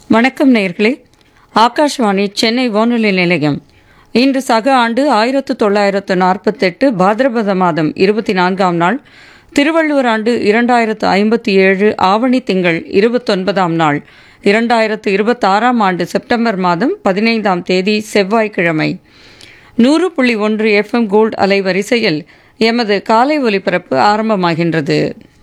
வணக்கம் நேயர்களே. ஆகாஷ்வாணி சென்னை வானொலி நிலையம். இன்று சக ஆண்டு 1948 பாத்ரபத மாதம் 24ஆம் நாள், திருவள்ளுவர் ஆண்டு 2057 ஆவணி திங்கள் 29ஆம் நாள், 2026ஆம் ஆண்டு செப்டம்பர் மாதம் 15ஆம் தேதி செவ்வாய்க்கிழமை. 100.1 FM கோல்ட் அலைவரிசையில் எமது காலை ஒலிபரப்பு ஆரம்பமாகின்றது.